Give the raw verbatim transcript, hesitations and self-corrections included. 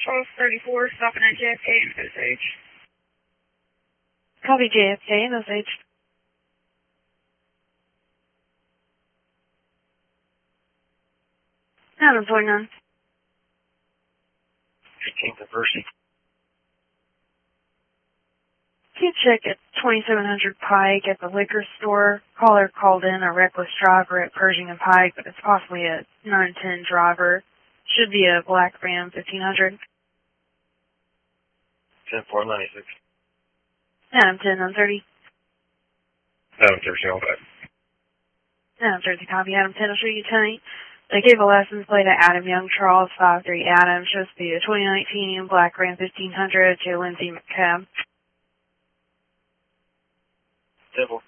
twelve thirty-four, stopping at J F K and Osage. Copy J F K and Osage. Adam forty-nine. eighteenth and Percy. Can you check at twenty-seven hundred Pike at the liquor store? Caller called in a reckless driver at Pershing and Pike, but it's possibly a nine ten driver. Should be a black Ram fifteen hundred. ten four ninety-six. Adam ten nine thirty. Adam thirty, all back. Adam thirty, copy. Adam ten, I'll show you tonight. They gave a license plate at Adam Young Charles five three Adam. Shows to be a twenty nineteen black Ram fifteen hundred to Lindsay McCabe. ten four.